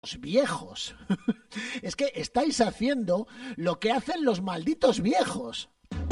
viejos. Es que estáis haciendo lo que hacen los malditos viejos.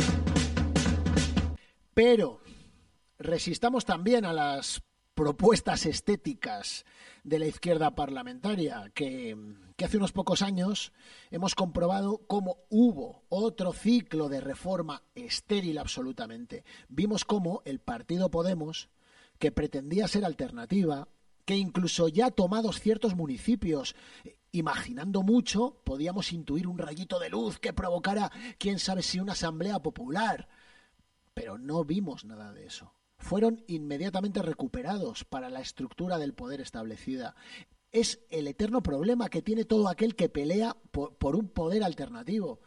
Pero resistamos también a las propuestas estéticas de la izquierda parlamentaria, que hace unos pocos años hemos comprobado cómo hubo otro ciclo de reforma estéril absolutamente. Vimos cómo el partido Podemos, que pretendía ser alternativa, que incluso ya tomados ciertos municipios, imaginando mucho, podíamos intuir un rayito de luz que provocara, quién sabe si una asamblea popular. Pero no vimos nada de eso. Fueron inmediatamente recuperados para la estructura del poder establecida. Es el eterno problema que tiene todo aquel que pelea por un poder alternativo.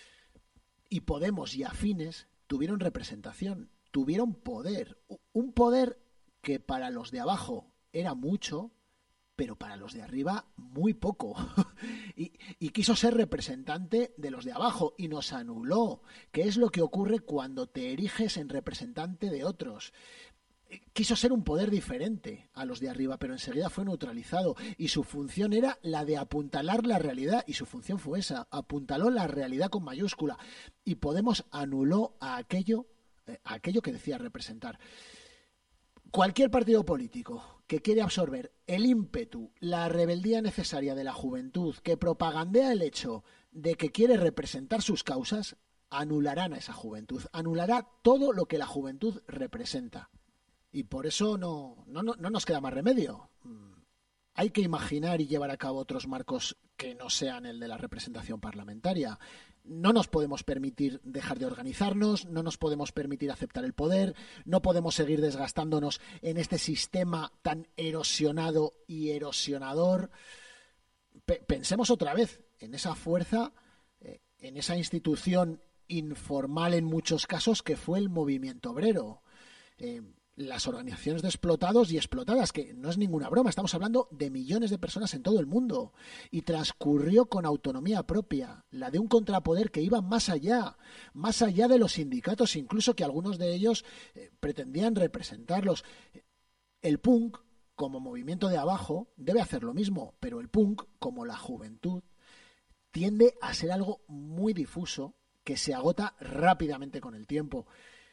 Y Podemos y afines tuvieron representación, tuvieron poder. Un poder que para los de abajo era mucho, pero para los de arriba muy poco. y quiso ser representante de los de abajo y nos anuló, que es lo que ocurre cuando te eriges en representante de otros. Quiso ser un poder diferente a los de arriba, pero enseguida fue neutralizado y su función era la de apuntalar la realidad, y su función fue esa, apuntaló la realidad con mayúscula, y Podemos anuló a aquello que decía representar. Cualquier partido político que quiere absorber el ímpetu, la rebeldía necesaria de la juventud, que propagandea el hecho de que quiere representar sus causas, anularán a esa juventud, anulará todo lo que la juventud representa. Y por eso no nos queda más remedio. Hay que imaginar y llevar a cabo otros marcos que no sean el de la representación parlamentaria. No nos podemos permitir dejar de organizarnos, no nos podemos permitir aceptar el poder, no podemos seguir desgastándonos en este sistema tan erosionado y erosionador. Pensemos otra vez en esa fuerza, en esa institución informal en muchos casos que fue el movimiento obrero. Las organizaciones de explotados y explotadas, que no es ninguna broma, estamos hablando de millones de personas en todo el mundo, y transcurrió con autonomía propia, la de un contrapoder que iba más allá de los sindicatos, incluso que algunos de ellos pretendían representarlos. El punk, como movimiento de abajo, debe hacer lo mismo, pero el punk, como la juventud, tiende a ser algo muy difuso, que se agota rápidamente con el tiempo.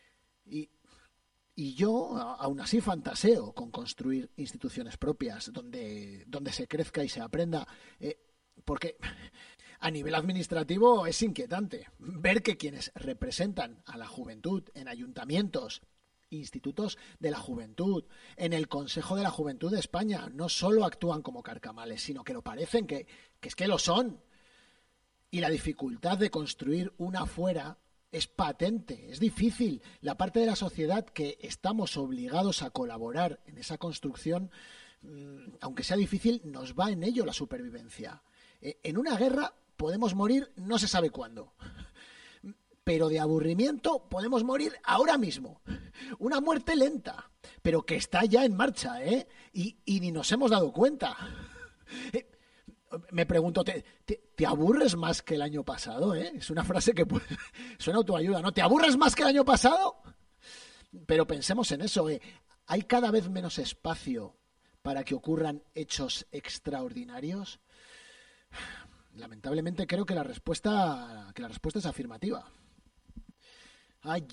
Y yo, aún así, fantaseo con construir instituciones propias donde se crezca y se aprenda, porque a nivel administrativo es inquietante ver que quienes representan a la juventud en ayuntamientos, institutos de la juventud, en el Consejo de la Juventud de España, no solo actúan como carcamales, sino que lo parecen, que es que lo son. Y la dificultad de construir una fuera es patente, es difícil. La parte de la sociedad que estamos obligados a colaborar en esa construcción, aunque sea difícil, nos va en ello la supervivencia. En una guerra podemos morir no se sabe cuándo, pero de aburrimiento podemos morir ahora mismo. Una muerte lenta, pero que está ya en marcha, y ni nos hemos dado cuenta. Me pregunto, ¿te aburres más que el año pasado? Es una frase que suena autoayuda, ¿no? ¿Te aburres más que el año pasado? Pero pensemos en eso. ¿Hay cada vez menos espacio para que ocurran hechos extraordinarios? Lamentablemente creo que la respuesta es afirmativa. Ay.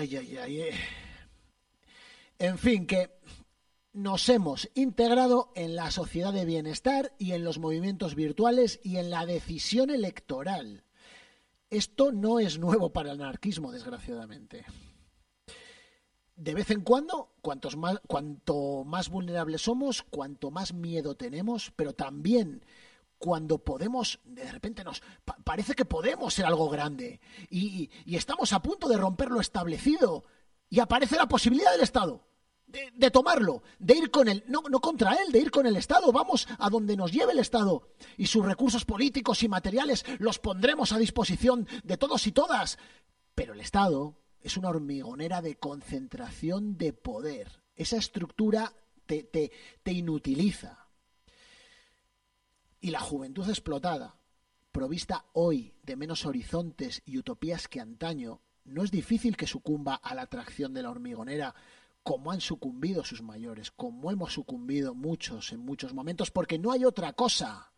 En fin, que nos hemos integrado en la sociedad de bienestar y en los movimientos virtuales y en la decisión electoral. Esto no es nuevo para el anarquismo, desgraciadamente. De vez en cuando, cuanto más vulnerables somos, cuanto más miedo tenemos, pero también cuando podemos, de repente parece que podemos ser algo grande y estamos a punto de romper lo establecido y aparece la posibilidad del Estado. De tomarlo, de ir con él, no contra él, de ir con el Estado. Vamos a donde nos lleve el Estado y sus recursos políticos y materiales los pondremos a disposición de todos y todas. Pero el Estado es una hormigonera de concentración de poder. Esa estructura te inutiliza. Y la juventud explotada, provista hoy de menos horizontes y utopías que antaño, no es difícil que sucumba a la atracción de la hormigonera, como han sucumbido sus mayores, como hemos sucumbido muchos en muchos momentos, porque no hay otra cosa.